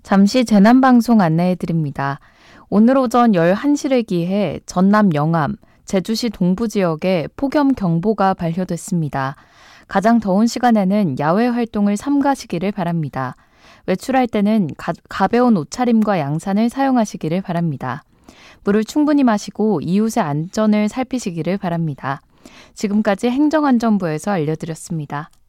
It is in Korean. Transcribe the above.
잠시 재난방송 안내해드립니다. 오늘 오전 11시를 기해 전남 영암, 제주시 동부 지역에 폭염경보가 발효됐습니다. 가장 더운 시간에는 야외 활동을 삼가시기를 바랍니다. 외출할 때는 가벼운 옷차림과 양산을 사용하시기를 바랍니다. 물을 충분히 마시고 이웃의 안전을 살피시기를 바랍니다. 지금까지 행정안전부에서 알려드렸습니다.